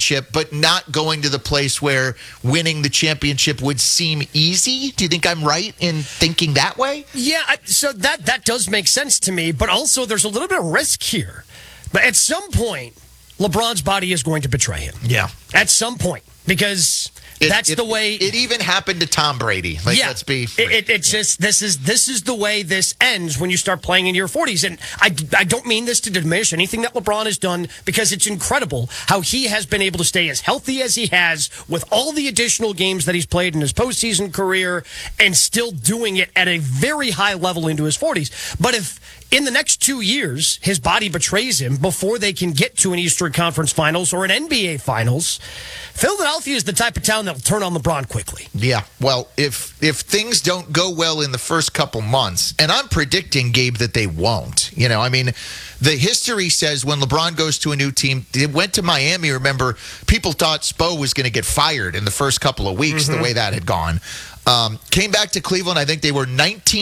championship, but not going to the place where winning the championship would seem easy. Do you think I'm right in thinking that way? Yeah, so that does make sense to me, but also there's a little bit of risk here. But at some point, LeBron's body is going to betray him. Yeah. At some point, because that's the way it even happened to Tom Brady. Let's be it's just this is the way this ends when you start playing in your 40s. And I don't mean this to diminish anything that LeBron has done, because it's incredible how he has been able to stay as healthy as he has with all the additional games that he's played in his postseason career and still doing it at a very high level into his 40s. But if in the next 2 years, his body betrays him before they can get to an Eastern Conference Finals or an NBA Finals, Philadelphia is the type of town that will turn on LeBron quickly. Yeah, well, if things don't go well in the first couple months, and I'm predicting, Gabe, that they won't. The history says when LeBron goes to a new team, it went to Miami. Remember, people thought Spo was going to get fired in the first couple of weeks, the way that had gone. Came back to Cleveland. I think they were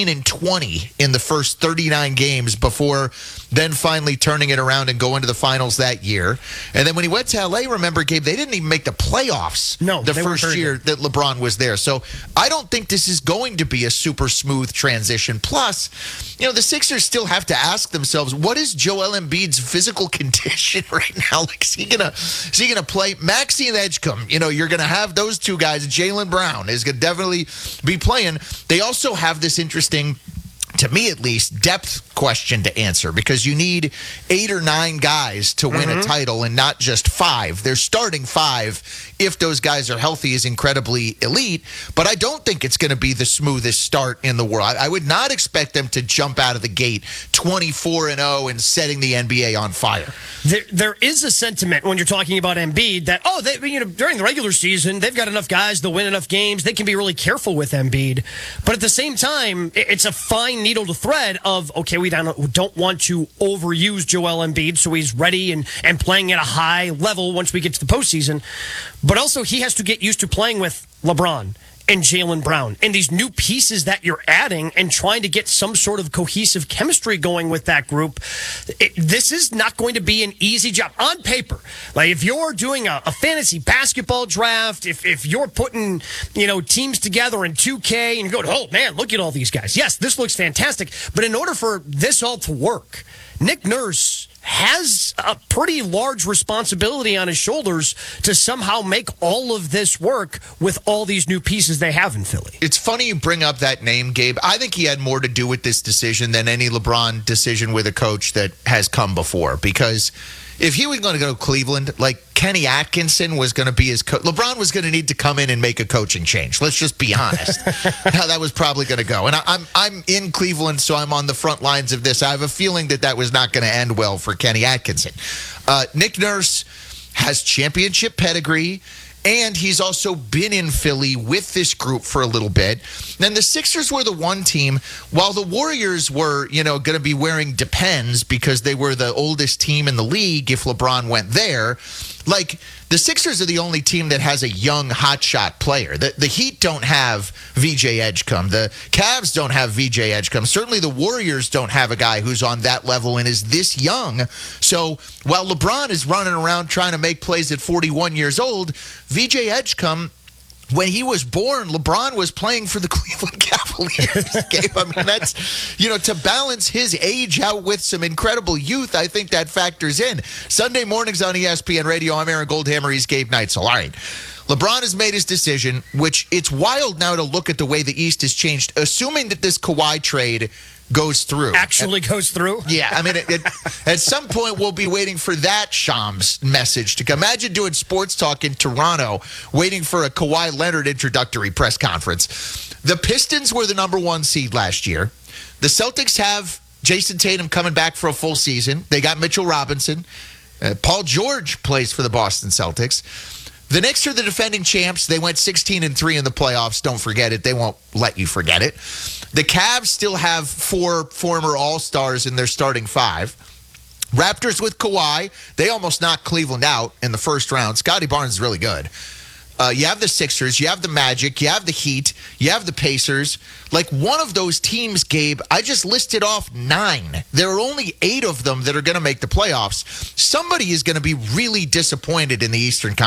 19-20 in the first 39 games before then finally turning it around and going to the finals that year. And then when he went to LA, remember, Gabe, they didn't even make the playoffs the first year that LeBron was there. So I don't think this is going to be a super smooth transition. Plus, the Sixers still have to ask themselves, what is Joel Embiid's physical condition right now? Is he gonna play? Maxey and Edgecombe, you're gonna have those two guys. Jaylen Brown is gonna definitely be playing. They also have this interesting, to me at least, depth question to answer, because you need 8 or 9 guys to win a title and not just 5. Their starting 5, if those guys are healthy, is incredibly elite, but I don't think it's going to be the smoothest start in the world. I would not expect them to jump out of the gate 24-0 and setting the NBA on fire. There is a sentiment when you're talking about Embiid that, during the regular season, they've got enough guys to win enough games. They can be really careful with Embiid. But at the same time, it's a fine needle to thread of, okay, we don't want to overuse Joel Embiid, so he's ready and playing at a high level once we get to the postseason. But also, he has to get used to playing with LeBron and Jaylen Brown and these new pieces that you're adding and trying to get some sort of cohesive chemistry going with that group. This is not going to be an easy job on paper. Like, if you're doing a fantasy basketball draft, if you're putting, teams together in 2K and you go, oh man, look at all these guys. Yes, this looks fantastic. But in order for this all to work, Nick Nurse has a pretty large responsibility on his shoulders to somehow make all of this work with all these new pieces they have in Philly. It's funny you bring up that name, Gabe. I think he had more to do with this decision than any LeBron decision with a coach that has come before, because if he was going to go to Cleveland, like Kenny Atkinson was going to be his coach, LeBron was going to need to come in and make a coaching change. Let's just be honest. How that was probably going to go. And I'm in Cleveland, so I'm on the front lines of this. I have a feeling that was not going to end well for Kenny Atkinson. Nick Nurse has championship pedigree, and he's also been in Philly with this group for a little bit. Then the Sixers were the one team, while the Warriors were, going to be wearing Depends because they were the oldest team in the league if LeBron went there. Like, the Sixers are the only team that has a young hotshot player. The Heat don't have VJ Edgecombe. The Cavs don't have VJ Edgecombe. Certainly the Warriors don't have a guy who's on that level and is this young. So while LeBron is running around trying to make plays at 41 years old, VJ Edgecombe, when he was born, LeBron was playing for the Cleveland Cavaliers. I mean, that's, to balance his age out with some incredible youth, I think that factors in. Sunday mornings on ESPN Radio, I'm Aaron Goldhammer, he's Gabe Neitzel. All right. LeBron has made his decision, which it's wild now to look at the way the East has changed, assuming that this Kawhi trade goes through. Actually goes through? Yeah, I mean, at some point we'll be waiting for that Shams message to come. Imagine doing sports talk in Toronto, waiting for a Kawhi Leonard introductory press conference. The Pistons were the number 1 seed last year. The Celtics have Jason Tatum coming back for a full season. They got Mitchell Robinson. Paul George plays for the Boston Celtics. The Knicks are the defending champs. They went 16-3 in the playoffs. Don't forget it. They won't let you forget it. The Cavs still have 4 former All-Stars in their starting 5. Raptors with Kawhi. They almost knocked Cleveland out in the first round. Scotty Barnes is really good. You have the Sixers, you have the Magic, you have the Heat, you have the Pacers. Like, one of those teams, Gabe, I just listed off 9. There are only 8 of them that are going to make the playoffs. Somebody is going to be really disappointed in the Eastern Conference.